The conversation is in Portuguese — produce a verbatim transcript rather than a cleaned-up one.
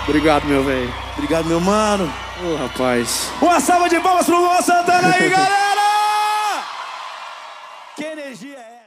Obrigado, meu velho. Obrigado, meu mano. Ô, oh, rapaz. Uma salva de palmas pro Luan Santana aí, galera! Que energia é essa?